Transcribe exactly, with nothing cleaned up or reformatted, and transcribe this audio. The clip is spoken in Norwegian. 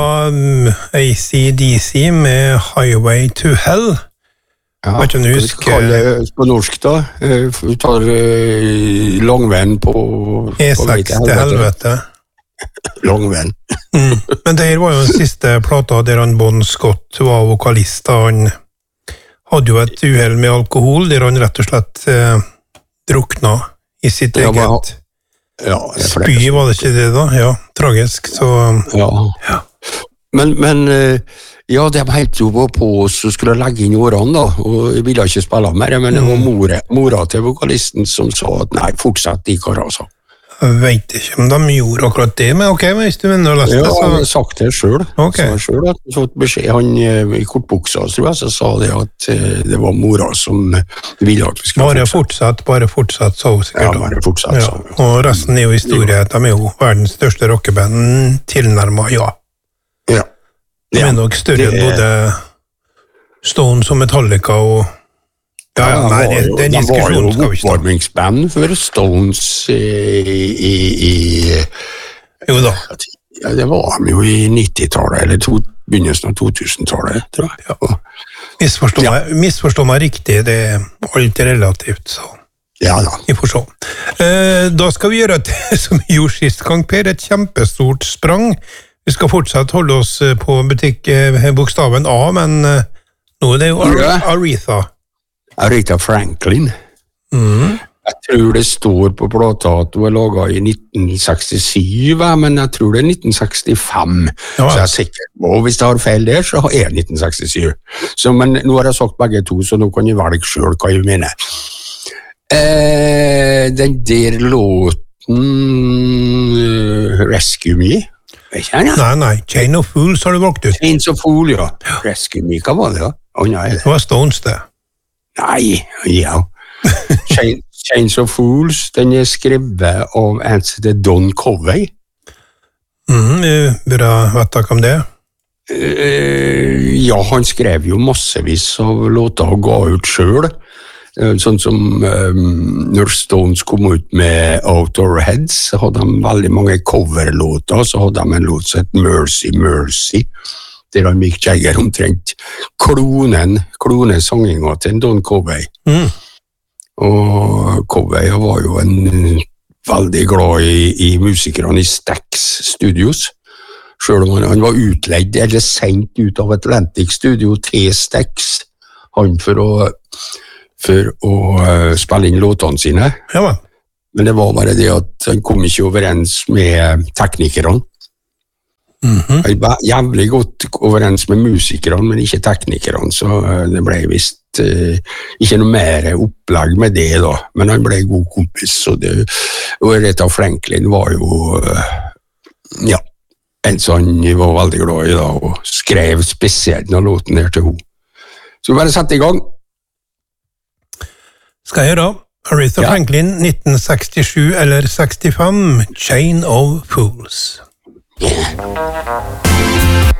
Um, A C D C med Highway to Hell. Ja, vet ikke om du husker det på norsk da. Vi tar uh, langvenn på E seks til helvete. Langvenn. mm. Men det her var jo den siste plata der han Bon Scott var vokalist. Han hadde jo et uheld med alkohol der han rett og slett uh, drukna i sitt ja, eget ja, spy, var det ikke det da? Ja, tragisk, så ja. ja. Men, men ja, de helt jo på oss og skulle legge inn årene da, og jeg ville ikke spille mer, men det var mora, mora til vokalisten som sa at nei, fortsett de karer, altså. Jeg vet ikke om de gjorde akkurat det, men ok, hvis du mener å lese det, så... Ja, han har sagt det selv. Okay. Så selv at han fått beskjed, han i kortbuksa, tror jeg, så sa det at det var mora som ville at vi skulle bare fortsette. Bare fortsatt, så sikkert. Ja, bare fortsatt, ja. så. Og resten er jo historie, de er jo verdens største rockeband tilnærmet, ja. Ja. De er nok større enn både Stones og Metallica og... Ja, ja, nei, det, det er en diskusjon, skal vi ikke ta. Det var jo oppvarmingsband for Stones i, i, i... Jo da. Ja, det var de jo i nittitallet, eller to, begynnelsen av to-tusen-tallet, tror jeg. Ja. Misforstå, ja. meg, misforstå meg riktig, det er alt relativt, så... Ja da. Vi får se. Eh, da skal vi gjøre det som vi gjorde sist gang, Per, et kjempestort sprang. Vi skal fortsatt holde oss på butikk bokstaven A, men nå er det jo Ar Aretha. Aretha Franklin. Mm. Jeg tror det står på plata at du er laget i nitten sekstisju, men jeg tror det er nitten sekstifem. Ja. Så jeg er sikker på, og hvis jeg har feil der, så er det nitten sekstisju. Så, men nå har jeg sagt begge to, så nå kan jeg velge selv hva jeg mener. Eh, den der låten uh, Rescue Me. Ikke, ja? Nei, nei, Chain of Fools har du valgt ut. Chain of Fools, ja. Rescue Me, hva var det da? Oh, nei, det. det var Stones, det. Nei, ja. Chain, Chains of Fools, den er skrevet av en som heter Don Covey. Mm, burde jeg vite om det? Uh, ja, han skrev jo massevis av låter og ga ut selv. Uh, sånn som um, når Stones kom ut med Out Our Heads, så hadde de veldig mange coverlåter, så hadde de en låt som het Mercy, Mercy, der han Mick Jagger omtrent klonen, klonesanginga til Don Covey. Mm. Og Covey var jo en veldig glad i, i musikerne i Stax Studios, selv om han, han var utleid eller sendt ut av Atlantic Studio til Stax, han for å, for å uh, spille inn låtene sine. Ja, men det var bare det at han kom ikke overens med teknikerne. Mm-hmm. Jeg var jævlig godt overens med musikerne, men ikke teknikerne, så det ble vist uh, ikke noe mer opplegg med det da, men han ble god kompis, og, det, og Aretha Franklin var jo uh, ja, en som han var veldig glad i da, og skrev spesielt noen låten der til henne. Så bare sette i gang. Skal jeg gjøre Aretha ja. Franklin, nitten sekstisju eller sekstifem, Chain of Fools. Yeah.